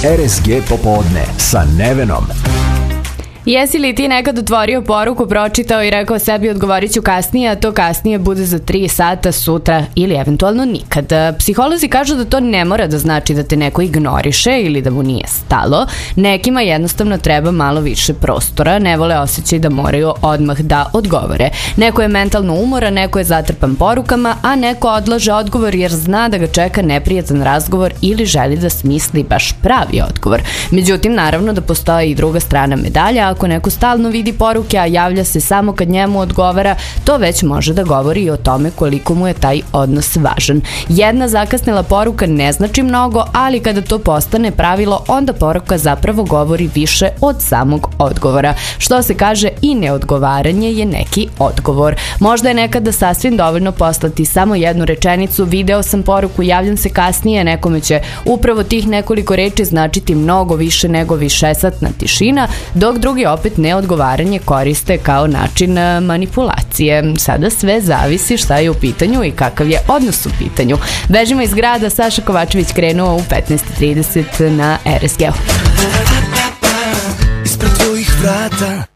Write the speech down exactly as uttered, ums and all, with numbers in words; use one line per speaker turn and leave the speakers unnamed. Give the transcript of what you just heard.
R S G popodne sa Nevenom.
Jesi li ti nekad otvorio poruku, pročitao i rekao sebi odgovorit ću kasnije, a to kasnije bude za tri sata sutra ili eventualno nikad? Psiholozi kažu da to ne mora da znači da te neko ignoriše ili da mu nije stalo. Nekima jednostavno treba malo više prostora, ne vole osjećaj da moraju odmah da odgovore. Neko je mentalno umoran, neko je zatrpan porukama, a neko odlaže odgovor jer zna da ga čeka neprijatan razgovor ili želi da smisli baš pravi odgovor. Međutim, naravno da postoji i druga strana medalja. Ako neko stalno vidi poruke, a javlja se samo kad njemu odgovara, to već može da govori i o tome koliko mu je taj odnos važan. Jedna zakasnela poruka ne znači mnogo, ali kada to postane pravilo, onda poruka zapravo govori više od samog odgovora. Što se kaže, i neodgovaranje je neki odgovor. Možda je nekada sasvim dovoljno poslati samo jednu rečenicu, video sam poruku, javljam se kasnije, nekome će upravo tih nekoliko reči značiti mnogo više nego višesatna tišina, dok drugi opet neodgovaranje koriste kao način manipulacije. Sada sve zavisi šta je u pitanju i kakav je odnos u pitanju. Bežimo iz grada, Saša Kovačević krenuo u petnaest trideset na R S G-u.
Ispred tvojih vrata